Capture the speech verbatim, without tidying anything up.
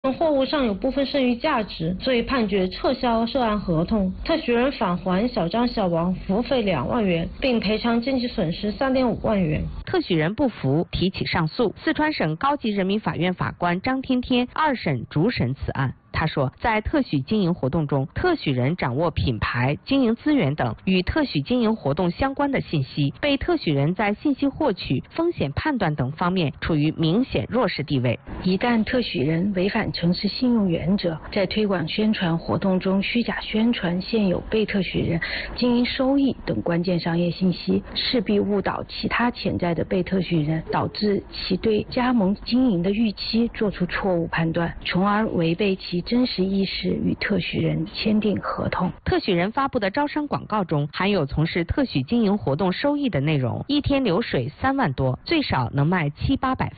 货物上有部分剩余价值，所以判决撤销涉案合同。特许人返还小张、小王服务费两万元，并赔偿经济损失三点五万元。 特许人不服，提起上诉。四川省高级人民法院法官张天天二审主审此案。他说，在特许经营活动中，特许人掌握品牌、经营资源等与特许经营活动相关的信息，被特许人在信息获取、风险判断等方面处于明显弱势地位。 一旦特许人违反诚实信用原则，在推广宣传活动中虚假宣传现有被特许人经营收益等关键商业信息，势必误导其他潜在的被特许人，导致其对加盟经营的预期做出错误判断，从而违背其真实意识与特许人签订合同。 特许人发布的招商广告中含有从事特许经营活动收益的内容，一天流水三万多，最少能卖七八百